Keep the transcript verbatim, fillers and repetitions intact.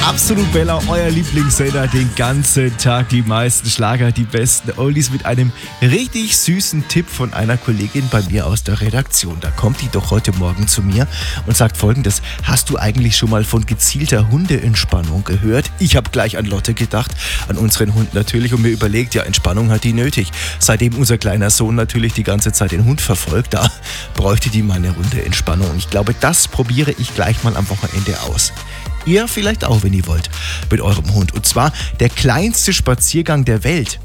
Absolut Bella, euer Lieblingssender, den ganzen Tag die meisten Schlager, die besten Oldies mit einem richtig süßen Tipp von einer Kollegin bei mir aus der Redaktion. Da kommt die doch heute Morgen zu mir und sagt Folgendes: Hast du eigentlich schon mal von gezielter Hundeentspannung gehört? Ich habe gleich an Lotte gedacht, an unseren Hund natürlich, und mir überlegt, ja, Entspannung hat die nötig. Seitdem unser kleiner Sohn natürlich die ganze Zeit den Hund verfolgt, da bräuchte die mal eine Runde Entspannung. Ich glaube, das probiere ich gleich mal am Wochenende aus. Ihr vielleicht auch, wenn ihr wollt, mit eurem Hund. Und zwar der kleinste Spaziergang der Welt.